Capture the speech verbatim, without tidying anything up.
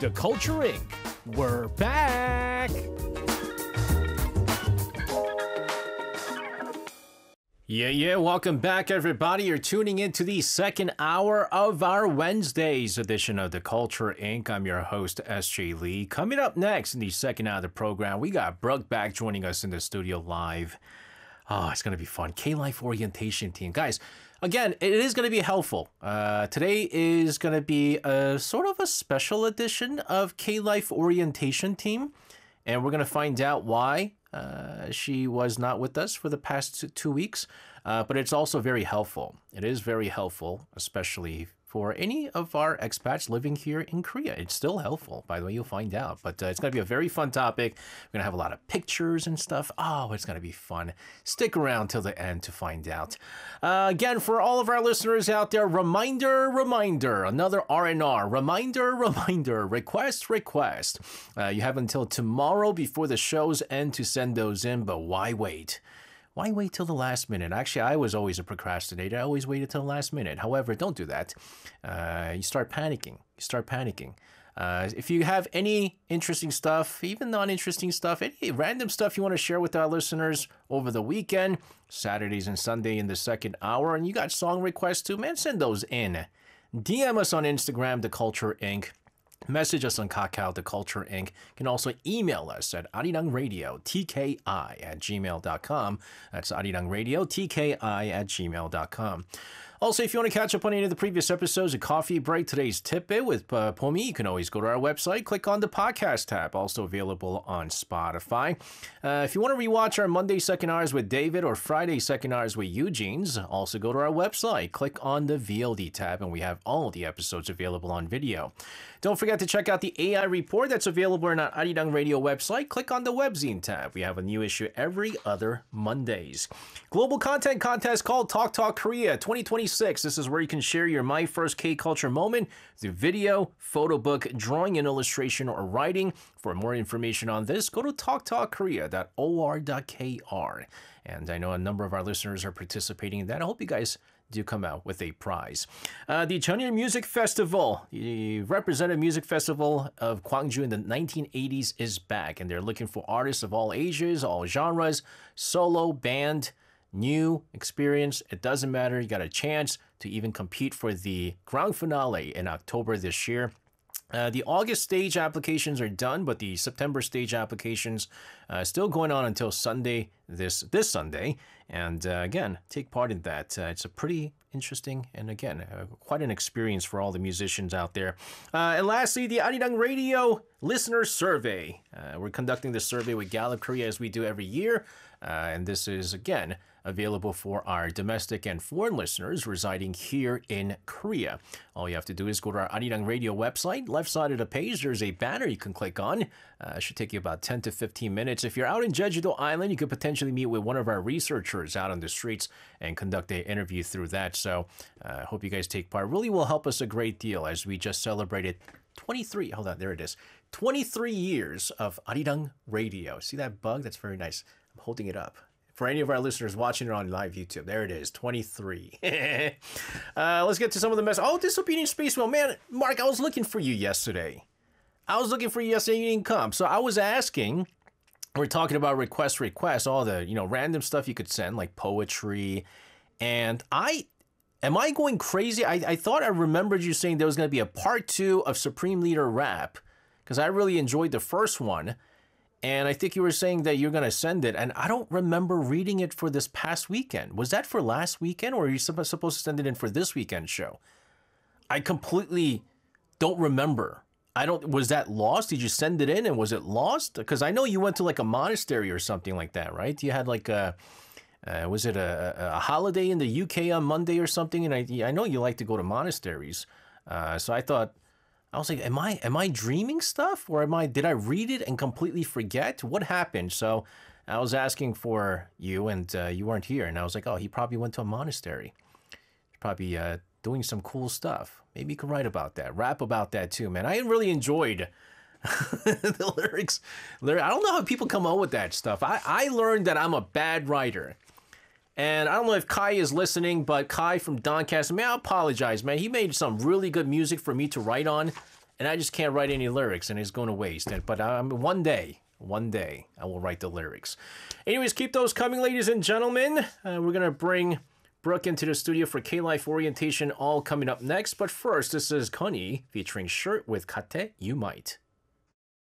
The Culture Incorporated. We're back! Yeah, yeah, welcome back, everybody. You're tuning in to the second hour of our Wednesday's edition of The Culture Incorporated. I'm your host, S J Lee. Coming up next in the second hour of the program, we got Brooke back joining us in the studio live. Oh, it's going to be fun. K-Life Orientation Team. Guys, again, it is going to be helpful. Uh, today is going to be a sort of a special edition of K-Life Orientation Team, and we're going to find out why uh, she was not with us for the past two, two weeks. Uh, but it's also very helpful. It is very helpful, especially for any of our expats living here in Korea. It's still helpful, by the way, you'll find out. But uh, it's going to be a very fun topic. We're going to have a lot of pictures and stuff. Oh, it's going to be fun. Stick around till the end to find out. Uh, again, for all of our listeners out there, reminder, reminder, another R and R. Reminder, reminder, request, request. Uh, you have until tomorrow before the show's end to send those in, but why wait? Why wait till the last minute? Actually, I was always a procrastinator. I always waited till the last minute. However, don't do that. Uh, you start panicking. You start panicking. Uh, if you have any interesting stuff, even non-interesting stuff, any random stuff you want to share with our listeners over the weekend, Saturdays and Sunday in the second hour, and you got song requests too, man, send those in. D M us on Instagram, The Culture Incorporated. Message us on Kakao, The Culture Incorporated. You can also email us at arirangradio, T K I at gmail dot com. That's arirangradio, T K I at gmail dot com. Also, if you want to catch up on any of the previous episodes of Coffee Break, today's Tip-It with uh, Pomi, you can always go to our website, click on the podcast tab, also available on Spotify. Uh, if you want to rewatch our Monday second hours with David or Friday second hours with Eugene's, also go to our website, click on the V O D tab, and we have all the episodes available on video. Don't forget to check out the A I report that's available on our Arirang Radio website. Click on the webzine tab. We have a new issue every other Mondays. Global content contest called Talk Talk Korea twenty twenty-six. This is where you can share your My First K-Culture moment through video, photo book, drawing and illustration, or writing. For more information on this, go to talk talk korea dot o r dot k r. And I know a number of our listeners are participating in that. I hope you guys do come out with a prize. Uh, the Jeonnyeon Music Festival, the Representative Music Festival of Gwangju in the nineteen eighties is back, and they're looking for artists of all ages, all genres, solo, band, new experience. It doesn't matter. You got a chance to even compete for the grand finale in October this year. Uh, the August stage applications are done, but the September stage applications uh, still going on until Sunday, this this Sunday. And uh, again, take part in that. Uh, it's a pretty interesting and again, uh, quite an experience for all the musicians out there. Uh, and lastly, the Arirang Radio Listener Survey. Uh, we're conducting this survey with Gallup Korea as we do every year. Uh, and this is, again, available for our domestic and foreign listeners residing here in Korea. All you have to do is go to our Arirang Radio website. Left side of the page, there's a banner you can click on. Uh, it should take you about ten to fifteen minutes. If you're out in Jeju-do Island, you could potentially meet with one of our researchers out on the streets and conduct an interview through that. So I uh, hope you guys take part. Really will help us a great deal as we just celebrated twenty-three, hold on, there it is, twenty-three years of Arirang Radio. See that bug? That's very nice. I'm holding it up. For any of our listeners watching it on live YouTube, there it is, twenty-three. uh, let's get to some of the mess. Oh, Disobedient Space Whale. Man, Mark, I was looking for you yesterday. I was looking for you yesterday, you didn't come. So I was asking, we're talking about request requests, all the, you know, random stuff you could send, like poetry. And I, am I going crazy? I, I thought I remembered you saying there was going to be a part two of Supreme Leader Rap, because I really enjoyed the first one. And I think you were saying that you're going to send it. And I don't remember reading it for this past weekend. Was that for last weekend or are you supposed to send it in for this weekend show? I completely don't remember. I don't, was that lost? Did you send it in and was it lost? Because I know you went to like a monastery or something like that, right? You had like a, uh, was it a, a holiday in the U K on Monday or something? And I, I know you like to go to monasteries. Uh, so I thought, I was like, am I am I dreaming stuff or am I did I read it and completely forget what happened? So I was asking for you and uh, you weren't here, and I was like, oh, he probably went to a monastery. He's probably uh, doing some cool stuff. Maybe you could write about that, rap about that too, man. I really enjoyed the lyrics. I don't know how people come up with that stuff. I, I learned that I'm a bad writer. And I don't know if Kai is listening, but Kai from Doncaster, man, I apologize, man. He made some really good music for me to write on. and I just can't write any lyrics, and it's going to waste. And, but um, one day, one day, I will write the lyrics. Anyways, keep those coming, ladies and gentlemen. Uh, we're going to bring Brooke into the studio for K-Life orientation, all coming up next. But first, this is Connie featuring Shirt with Kate You Might.